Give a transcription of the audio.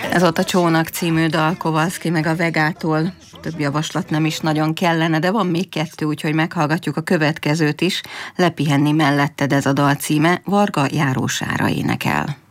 Ez ott a Csónak című dal Kowalski meg a Vegától. Több javaslat nem is nagyon kellene, de van még kettő, úgyhogy meghallgatjuk a következőt is. Lepihenni melletted, ez a dal címe, Varga Járósára énekel.